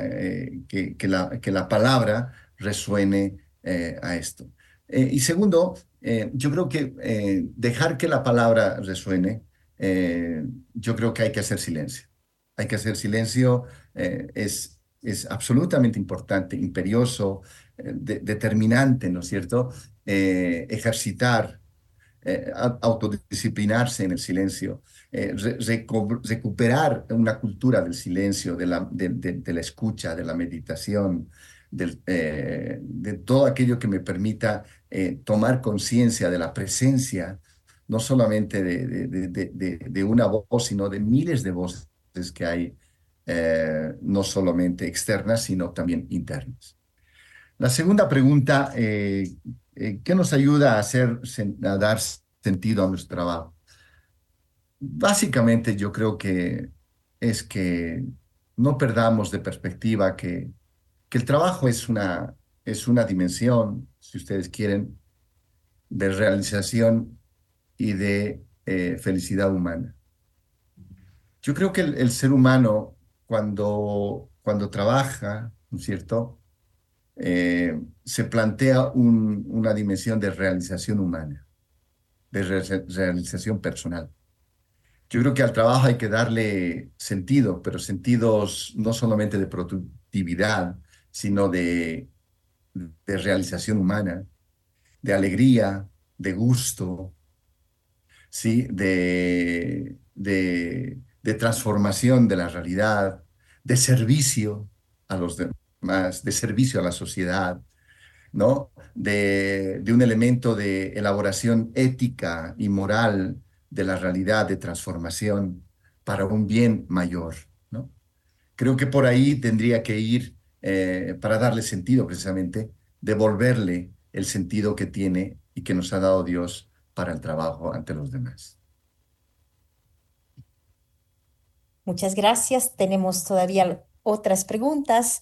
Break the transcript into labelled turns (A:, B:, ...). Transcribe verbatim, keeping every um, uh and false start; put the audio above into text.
A: eh, que, que la, que la palabra resuene eh, a esto. Eh, y segundo, eh, yo creo que eh, dejar que la palabra resuene, eh, yo creo que hay que hacer silencio. Hay que hacer silencio, eh, es, es absolutamente importante, imperioso, eh, de- determinante, ¿no es cierto? Eh, ejercitar, eh, a- autodisciplinarse en el silencio, eh, re- reco- recuperar una cultura del silencio, de la, de, de- de la escucha, de la meditación, del, eh, de todo aquello que me permita eh, tomar conciencia de la presencia, no solamente de, de- de- de- de- de una voz, sino de miles de voces que hay, eh, no solamente externas, sino también internas. La segunda pregunta, eh, eh, ¿qué nos ayuda a hacer, sen- a dar sentido a nuestro trabajo? Básicamente yo creo que es que no perdamos de perspectiva que, que el trabajo es una, es una dimensión, si ustedes quieren, de realización y de eh, felicidad humana. Yo creo que el, el ser humano, cuando, cuando trabaja, ¿no es cierto? Eh, se plantea un- una dimensión de realización humana, de re- realización personal. Yo creo que al trabajo hay que darle sentido, pero sentidos no solamente de productividad, sino de, de realización humana, de alegría, de gusto, ¿sí? De, de, de transformación de la realidad, de servicio a los demás, de servicio a la sociedad, ¿no? De, de un elemento de elaboración ética y moral de la realidad, de transformación para un bien mayor, ¿no? Creo que por ahí tendría que ir, eh, para darle sentido precisamente, devolverle el sentido que tiene y que nos ha dado Dios para el trabajo ante los demás.
B: Muchas gracias. Tenemos todavía otras preguntas.